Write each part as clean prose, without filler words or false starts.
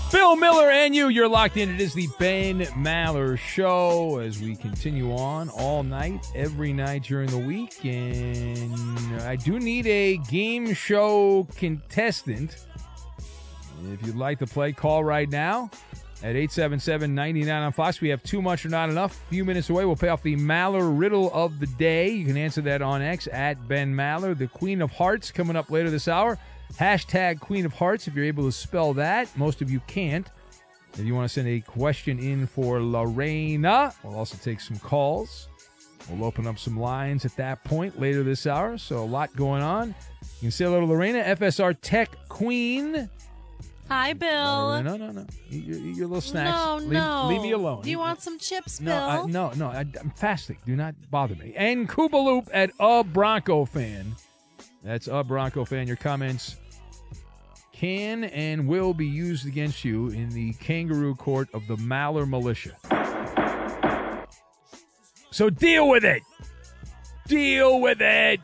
Bill Miller and you're locked in. It is the Ben Maller Show as we continue on all night, every night during the week. And I do need a game show contestant. If you'd like to play, call right now at 877-99 on Fox. We have too much or not enough. A few minutes away, we'll pay off the Maller riddle of the day. You can answer that on X at Ben Maller. The Queen of Hearts coming up later this hour. Hashtag Queen of Hearts if you're able to spell that. Most of you can't. If you want to send a question in for Lorena, we'll also take some calls. We'll open up some lines at that point later this hour. So a lot going on. You can say hello to Lorena, FSR Tech Queen. Hi, Bill. No. Your little snacks. No. Leave me alone. Do you want some chips, Bill? No. I'm fasting. Do not bother me. And Koopaloop at Bronco Fan. That's Bronco Fan. Your comments can and will be used against you in the kangaroo court of the Maller Militia. So deal with it. Deal with it.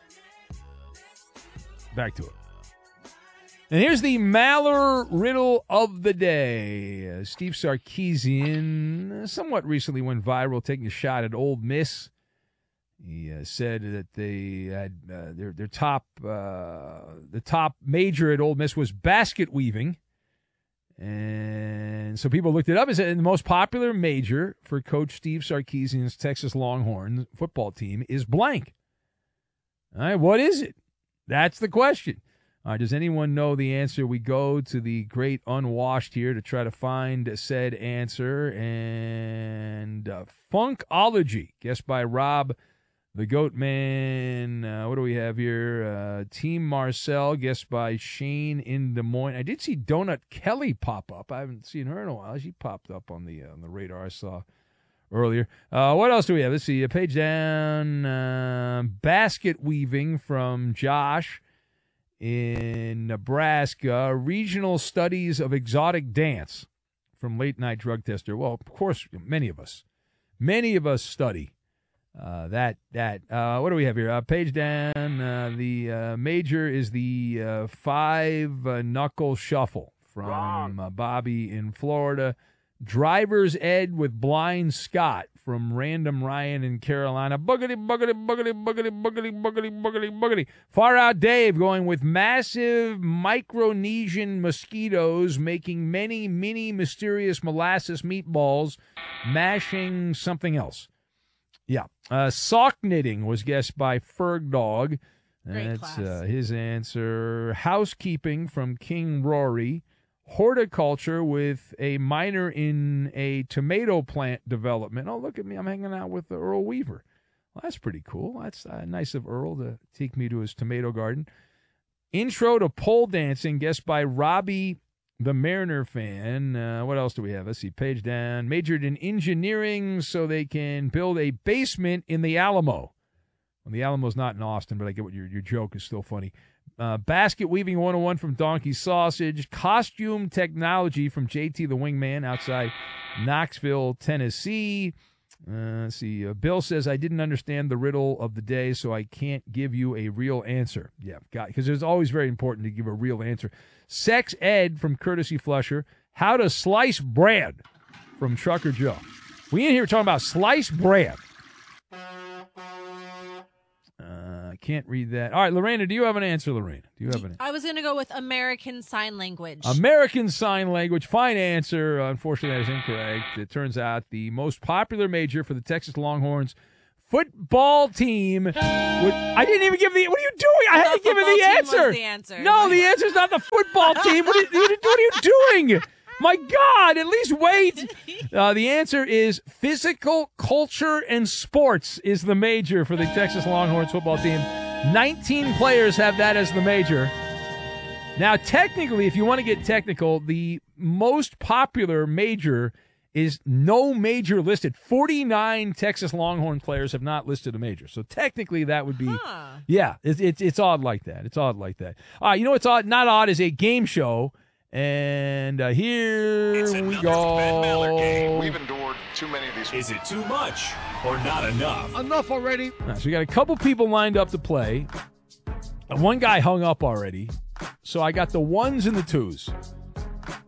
Back to it. And here's the Maller riddle of the day. Steve Sarkisian somewhat recently went viral taking a shot at Ole Miss. He said that they had their top the top major at Ole Miss was basket weaving, and so people looked it up and said the most popular major for Coach Steve Sarkisian's Texas Longhorns football team is blank. All right, what is it? That's the question. All right, does anyone know the answer? We go to the great unwashed here to try to find said answer, and Funkology, guessed by Rob the Goat Man. What do we have here? Team Marcel, guessed by Shane in Des Moines. I did see Donut Kelly pop up. I haven't seen her in a while. She popped up on the radar I saw earlier. What else do we have? Let's see. A page down. Basket weaving from Josh in Nebraska. Regional studies of exotic dance from Late Night Drug Tester. Well, of course, many of us study. What do we have here? Page down. The major is the five-knuckle shuffle from Bobby in Florida. Driver's ed with Blind Scott from Random Ryan in Carolina. Boogity, boogity, boogity, boogity, boogity, boogity, boogity, boogity. Far Out Dave going with massive Micronesian mosquitoes making many mini mysterious molasses meatballs, mashing something else. Yeah. Sock knitting was guessed by Ferg Dog. That's his answer. Housekeeping from King Rory. Horticulture with a minor in a tomato plant development. Oh, look at me. I'm hanging out with Earl Weaver. Well, that's pretty cool. That's nice of Earl to take me to his tomato garden. Intro to pole dancing, guessed by Robbie the Mariner fan. What else do we have? Let's see. Page down. Majored in engineering so they can build a basement in the Alamo. Well, the Alamo's not in Austin, but I get what your joke is still funny. Basket weaving 101 from Donkey Sausage. Costume technology from JT the Wingman outside Knoxville, Tennessee. Let's see. Bill says, I didn't understand the riddle of the day, so I can't give you a real answer. Yeah, got it. Because it's always very important to give a real answer. Sex Ed from Courtesy Flusher. How to slice bread from Trucker Joe. We in here talking about sliced bread. Can't read that. All right, Lorena, do you have an answer, Lorena? Do you have an answer? I was going to go with American Sign Language. American Sign Language. Fine answer. Unfortunately, that is incorrect. It turns out the most popular major for the Texas Longhorns football team. I didn't even give the... What are you doing? I had to give it the answer. Was the answer. No, the answer's not the football team. What are you doing? My God, at least wait. The answer is physical culture and sports is the major for the Texas Longhorns football team. 19 players have that as the major. Now, technically, if you want to get technical, the most popular major is no major listed. 49 Texas Longhorn players have not listed a major. So technically that would be, yeah, it's odd like that. It's odd like that. All right, you know what's odd? Not odd is a game show. And here we go. Ben Maller game. We've endured too many of these. Is it too much or not enough? Enough already. Right, so we got a couple people lined up to play. And one guy hung up already. So I got the ones and the twos.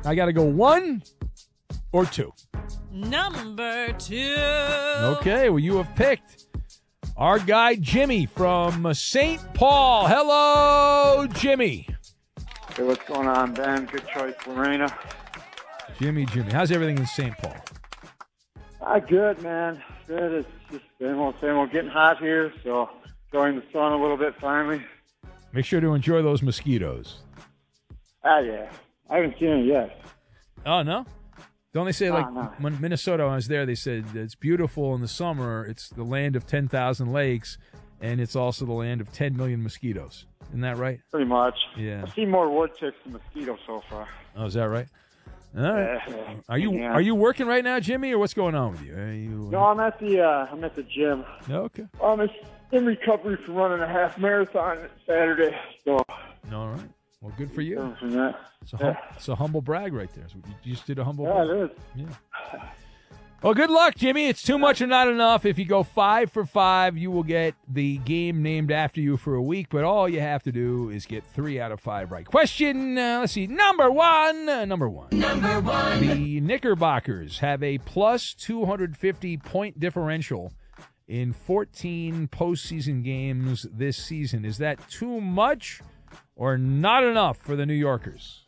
I got to go 1 or 2. Number 2. Okay, well, you have picked our guy Jimmy from St. Paul. Hello, Jimmy. Hey, what's going on, Ben? Good choice, Lorena. Jimmy. How's everything in St. Paul? Good, man. Good. It's just same old, getting hot here, so enjoying the sun a little bit finally. Make sure to enjoy those mosquitoes. Yeah. I haven't seen it yet. Oh, no? Don't they say, No. when Minnesota, when I was there, they said it's beautiful in the summer. It's the land of 10,000 lakes, and it's also the land of 10 million mosquitoes. Isn't that right? Pretty much. Yeah. I've seen more wood ticks than mosquitoes so far. Oh, is that right? All right. Yeah. Are you working right now, Jimmy, or what's going on with you? No, I'm at the gym. Okay. I'm in recovery from running a half marathon Saturday. So. All right. Well, good for you. From that. It's a humble brag right there. So you just did a humble Yeah, brag. it is. Yeah. Well, good luck, Jimmy. It's too much or not enough. If you go 5 for 5, you will get the game named after you for a week, but all you have to do is get 3 out of 5 right. Question, let's see, number one. The Knickerbockers have a plus 250 point differential in 14 postseason games this season. Is that too much or not enough for the New Yorkers?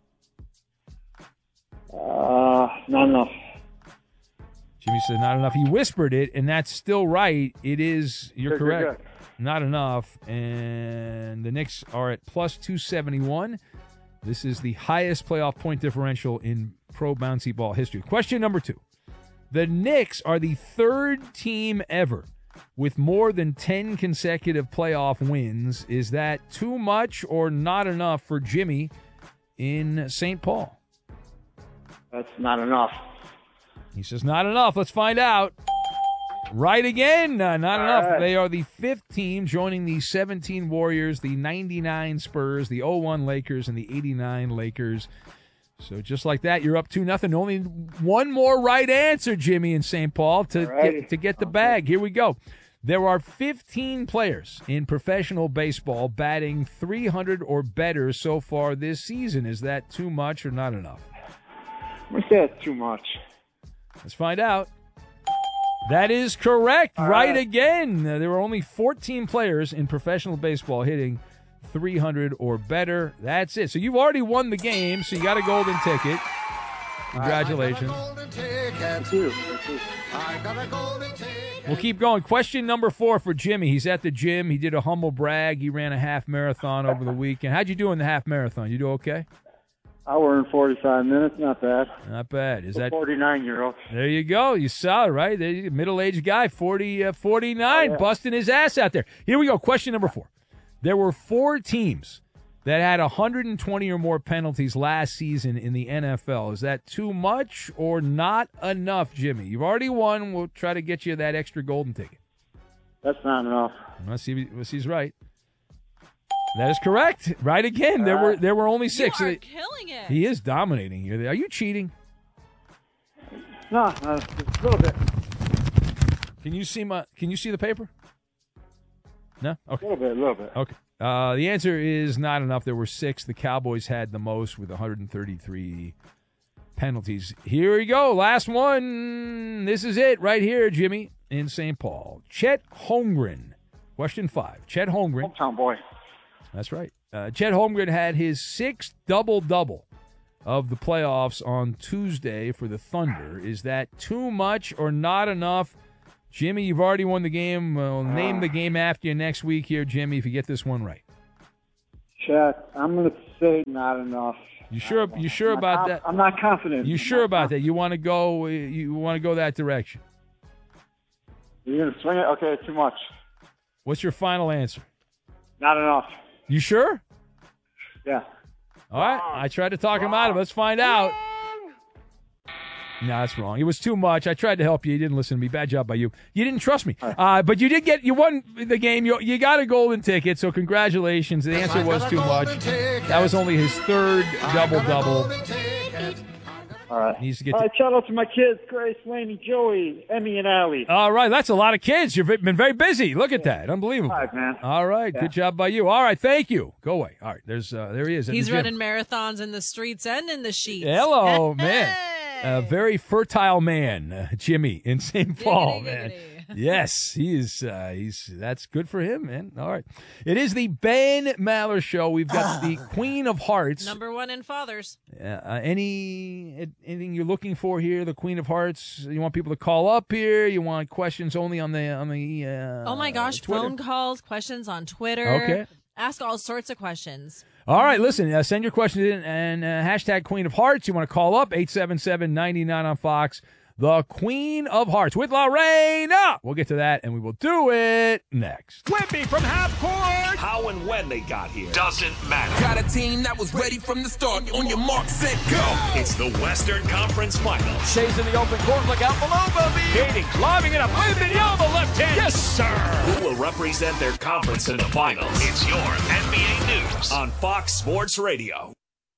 Not enough. Jimmy said not enough. He whispered it, and that's still right. It is, you're Good, correct. good. Not enough. And the Knicks are at plus 271. This is the highest playoff point differential in pro bouncy ball history. Question number 2. The Knicks are the 3rd team ever with more than 10 consecutive playoff wins. Is that too much or not enough for Jimmy in St. Paul? That's not enough. He says not enough. Let's find out. Right again. Not enough. Right. They are the 5th team, joining the 17 Warriors, the 99 Spurs, the 01 Lakers, and the 89 Lakers. So just like that, you're up 2-0. Only one more right answer, Jimmy, in St. Paul to get the bag. Here we go. There are 15 players in professional baseball batting 300 or better so far this season. Is that too much or not enough? I'm going to say that's too much. Let's find out. That is correct. Right again. There were only 14 players in professional baseball hitting 300 or better. That's it. So you've already won the game, so you got a golden ticket. Congratulations. Thank you. We'll keep going. Question number 4 for Jimmy. He's at the gym. He did a humble brag. He ran a half marathon over the weekend. How'd you do in the half marathon? You do okay? Hour and 45 minutes. Not bad. Not bad. Is that 49-year-old? There you go. You saw it, right? There you, middle-aged guy, 49, busting his ass out there. Here we go. Question number 4. There were 4 teams that had 120 or more penalties last season in the NFL. Is that too much or not enough, Jimmy? You've already won. We'll try to get you that extra golden ticket. That's not enough. Let's see if he's right. That is correct. Right again. There were only 6. You are killing it. He is dominating here. Are you cheating? No, just a little bit. Can you see the paper? No? Okay. A little bit. Okay. The answer is not enough. There were 6. The Cowboys had the most with 133 penalties. Here we go. Last one. This is it right here, Jimmy, in St. Paul. Chet Holmgren. Question 5. Chet Holmgren. Hometown boy. That's right. Chet Holmgren had his 6th double-double of the playoffs on Tuesday for the Thunder. Is that too much or not enough? Jimmy, you've already won the game. We'll name the game after you next week here, Jimmy, if you get this one right. Chet, I'm going to say not enough. You sure about that? I'm not confident. You sure about that? You want to go that direction? You're going to swing it? Okay, too much. What's your final answer? Not enough. You sure? Yeah. All right. I tried to talk him out of it. Let's find out. No, that's wrong. It was too much. I tried to help you. You didn't listen to me. Bad job by you. You didn't trust me. But you won the game. You got a golden ticket, so congratulations. The answer was too much. That was only his 3rd double-double. All right. Needs to get All right, shout out to my kids, Grace, Laney, Joey, Emmy, and Allie. All right, that's a lot of kids. You've been very busy. Look at that. Unbelievable. All right, man. All right, good job by you. All right, thank you. Go away. All right, there he is. He's running marathons in the streets and in the sheets. Hello, man. A very fertile man, Jimmy in St. Paul, man. Yes, he is. That's good for him, man. All right. It is the Ben Maller Show. We've got the Queen of Hearts. Number one in fathers. Anything you're looking for here? The Queen of Hearts. You want people to call up here? You want questions only on the oh my gosh, Twitter? Phone calls, questions on Twitter. Okay. Ask all sorts of questions. All right, listen, send your questions in and hashtag Queen of Hearts. You want to call up 877-99 on Fox. The Queen of Hearts with Lorena. We'll get to that, and we will do it next. Whippy from half court. How and when they got here doesn't matter. Got a team that was ready from the start. On your mark, set, go. It's the Western Conference Finals. Shays in the open court. Look out below, Bobby. Katie lobbing it up with the left hand. Yes, sir. Who will represent their conference in the finals? It's your NBA News on Fox Sports Radio.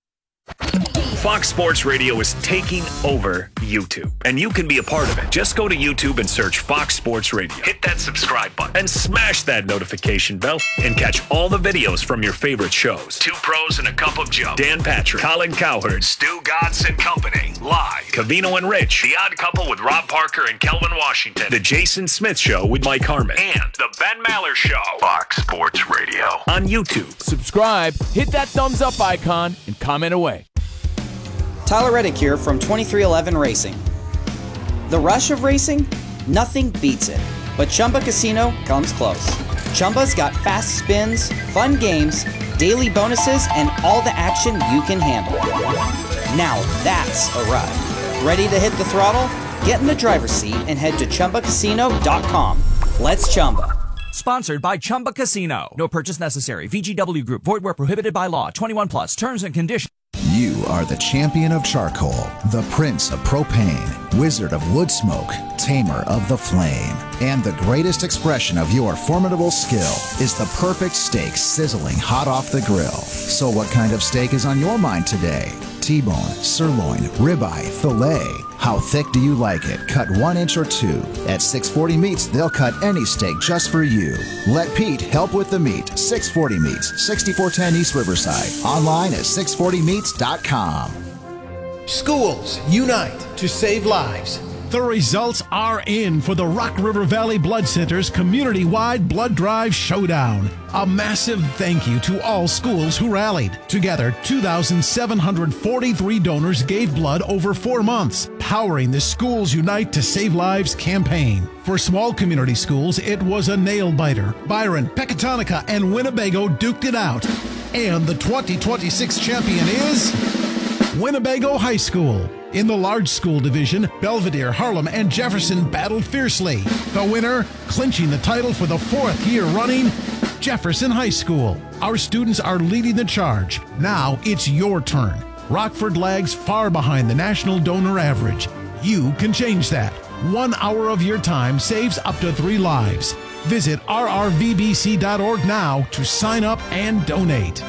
Fox Sports Radio is taking over YouTube, and you can be a part of it. Just go to YouTube and search Fox Sports Radio. Hit that subscribe button and smash that notification bell and catch all the videos from your favorite shows. Two Pros and a Cup of Joe, Dan Patrick, Colin Cowherd, Stu Godson and Company, live. Covino and Rich, The Odd Couple with Rob Parker and Kelvin Washington, The Jason Smith Show with Mike Harmon, and The Ben Maller Show. Fox Sports Radio on YouTube. Subscribe, hit that thumbs up icon, and comment away. Tyler Reddick here from 2311 Racing. The rush of racing? Nothing beats it. But Chumba Casino comes close. Chumba's got fast spins, fun games, daily bonuses, and all the action you can handle. Now that's a ride. Ready to hit the throttle? Get in the driver's seat and head to ChumbaCasino.com. Let's Chumba. Sponsored by Chumba Casino. No purchase necessary. VGW Group. Void where prohibited by law. 21 plus. Terms and conditions. You are the champion of charcoal, the prince of propane, wizard of wood smoke, tamer of the flame. And the greatest expression of your formidable skill is the perfect steak sizzling hot off the grill. So what kind of steak is on your mind today? T-bone, sirloin, ribeye, filet. How thick do you like it? Cut 1 inch or 2. At 640 Meats, they'll cut any steak just for you. Let Pete help with the meat. 640 Meats, 6410 East Riverside. Online at 640meats.com. Schools, unite to save lives. The results are in for the Rock River Valley Blood Center's community-wide blood drive showdown. A massive thank you to all schools who rallied. Together, 2,743 donors gave blood over 4 months, powering the Schools Unite to Save Lives campaign. For small community schools, it was a nail-biter. Byron, Pecatonica, and Winnebago duked it out. And the 2026 champion is Winnebago High School. In the large school division, Belvedere, Harlem, and Jefferson battled fiercely. The winner, clinching the title for the 4th year running, Jefferson High School. Our students are leading the charge. Now it's your turn. Rockford lags far behind the national donor average. You can change that. 1 hour of your time saves up to 3 lives. Visit rrvbc.org now to sign up and donate.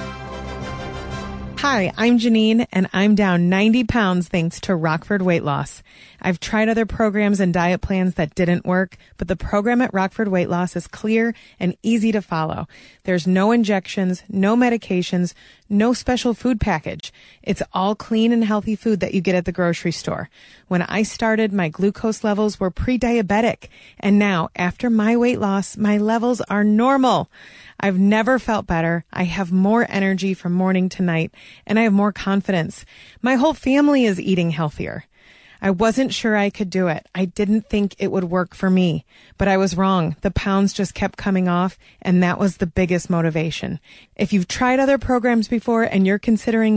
Hi, I'm Janine, and I'm down 90 pounds thanks to Rockford Weight Loss. I've tried other programs and diet plans that didn't work, but the program at Rockford Weight Loss is clear and easy to follow. There's no injections, no medications, no special food package. It's all clean and healthy food that you get at the grocery store. When I started, my glucose levels were pre-diabetic, and now, after my weight loss, my levels are normal. I've never felt better. I have more energy from morning to night, and I have more confidence. My whole family is eating healthier. I wasn't sure I could do it. I didn't think it would work for me, but I was wrong. The pounds just kept coming off, and that was the biggest motivation. If you've tried other programs before and you're considering